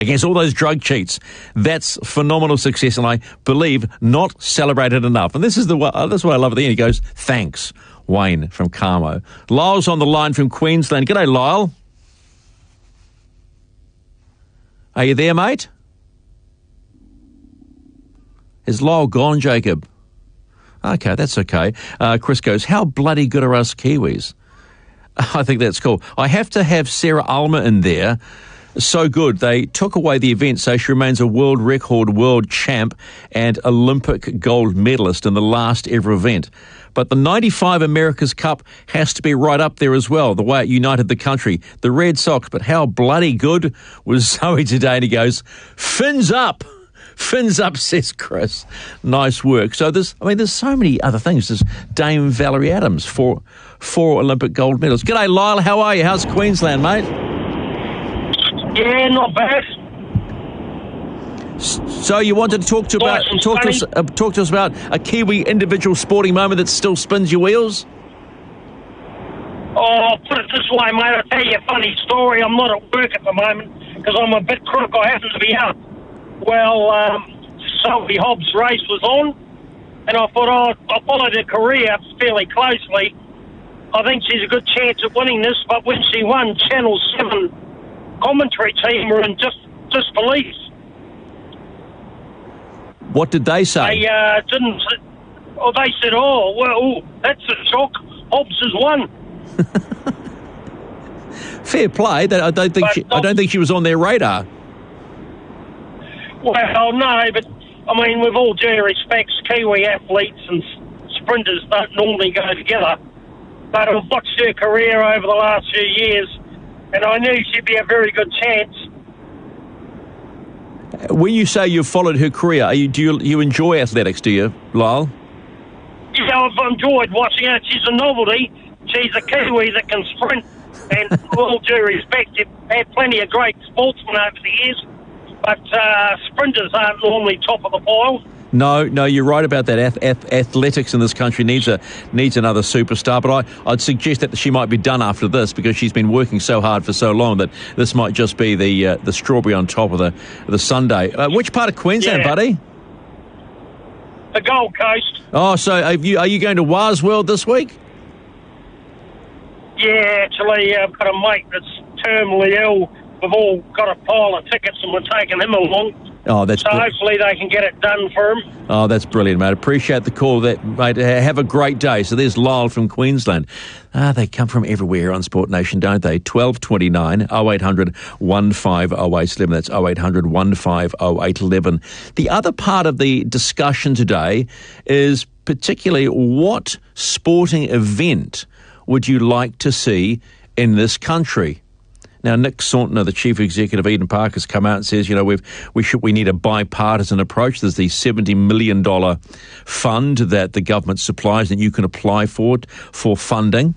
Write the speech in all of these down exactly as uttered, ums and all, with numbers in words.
against all those drug cheats. That's phenomenal success, and I believe not celebrated enough. And this is the uh, this is what I love at the end. He goes, thanks, Wayne from Carmo. Lyle's on the line from Queensland. G'day, Lyle. Are you there, mate? Is Lyle gone, Jacob? Okay, that's okay. Uh, Chris goes, how bloody good are us Kiwis? I think that's cool. I have to have Sarah Ulmer in there. So good. They took away the event, so she remains a world record world champ and Olympic gold medalist in the last ever event. But the ninety-five America's Cup has to be right up there as well, the way it united the country. The Red Sox, but how bloody good was Zoe today? And he goes, fins up. Fins up, says Chris. Nice work. So there's, I mean, there's so many other things. There's Dame Valerie Adams, four, four Olympic gold medals. G'day, Lyle. How are you? How's Queensland, mate? Yeah, not bad. So you wanted to talk to about Nice talk to sunny. us uh, talk to us about a Kiwi individual sporting moment that still spins your wheels? Oh, put it this way, mate. I'll tell you a funny story. I'm not at work at the moment because I'm a bit crook. I happen to be up. Well, um, Sophie Hobbs' race was on, and I thought, oh, I followed her career fairly closely. I think she's a good chance of winning this, but when she won, Channel seven commentary team were in just disbelief. What did they say? They uh, didn't. Oh, they said, "Oh, well, that's a shock. Hobbs has won." Fair play. That I don't think But she, I don't think she was on their radar. Well, no, but I mean, with all due respects, Kiwi athletes and sprinters don't normally go together. But I've watched her career over the last few years, and I knew she'd be a very good chance. When you say you've followed her career, are you, do you, you enjoy athletics, do you, Lyle? Yeah, I've enjoyed watching her. She's a novelty. She's a Kiwi that can sprint. And with all due respect, you've had plenty of great sportsmen over the years, but uh, sprinters aren't normally top of the pile. No, no, you're right about that. Ath- ath- athletics in this country needs a needs another superstar. But I, I'd suggest that she might be done after this because she's been working so hard for so long that this might just be the uh, the strawberry on top of the the sundae. Uh, which part of Queensland, Yeah. buddy? The Gold Coast. Oh, so have you, are you going to Waz World this week? Yeah, actually, I've got a mate that's terminally ill. We've all got a pile of tickets and we're taking him along. Oh, that's So br- hopefully they can get it done for him. oh, that's brilliant, mate. Appreciate the call. That mate, have a great day. So there's Lyle from Queensland. Ah, they come from everywhere on Sport Nation, don't they? twelve twenty-nine, oh eight hundred, one five oh eight eleven. That's oh eight hundred, one five oh eight eleven. The other part of the discussion today is particularly what sporting event would you like to see in this country? Now, Nick Sauntner, the chief executive of Eden Park, has come out and says, you know, we've, we should we need a bipartisan approach. There's the seventy million dollars fund that the government supplies that you can apply for for funding.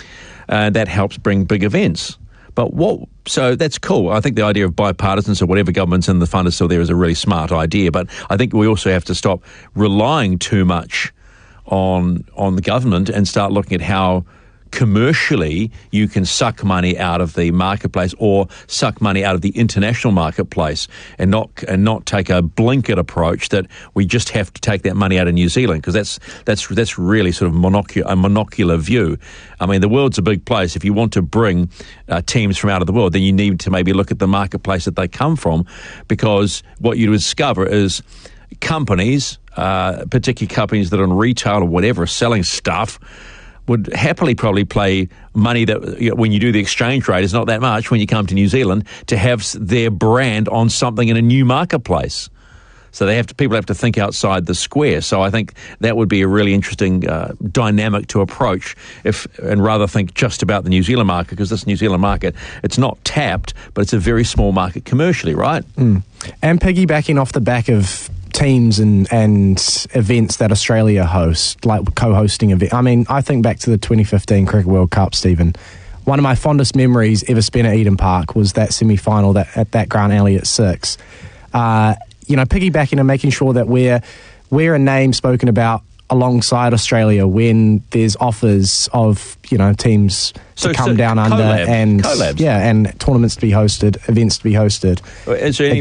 Uh, that helps bring big events. But what? So that's cool. I think the idea of bipartisan, so whatever government's in the fund is still there, is a really smart idea. But I think we also have to stop relying too much on on the government and start looking at how commercially you can suck money out of the marketplace or suck money out of the international marketplace and not and not take a blinkered approach that we just have to take that money out of New Zealand, because that's that's that's really sort of monocular, a monocular view. I mean, the world's a big place. If you want to bring uh, teams from out of the world, then you need to maybe look at the marketplace that they come from, because what you discover is companies, uh, particularly companies that are in retail or whatever, selling stuff, would happily probably play money that, you know, when you do the exchange rate, is not that much when you come to New Zealand, to have their brand on something in a new marketplace. So they have to, people have to think outside the square. So I think that would be a really interesting uh, dynamic to approach, if and rather think just about the New Zealand market, because this New Zealand market, it's not tapped, but it's a very small market commercially, right? Mm. And piggybacking off the back of teams and, and events that Australia host, like co-hosting events. I mean, I think back to the twenty fifteen Cricket World Cup, Stephen. One of my fondest memories ever spent at Eden Park was that semi-final that, at that Grant Alley at six. Uh, you know, piggybacking and making sure that we're, we're a name spoken about alongside Australia when there's offers of, you know, teams to So- come so down collab, under and collabs. yeah, and tournaments to be hosted, events to be hosted. Is there any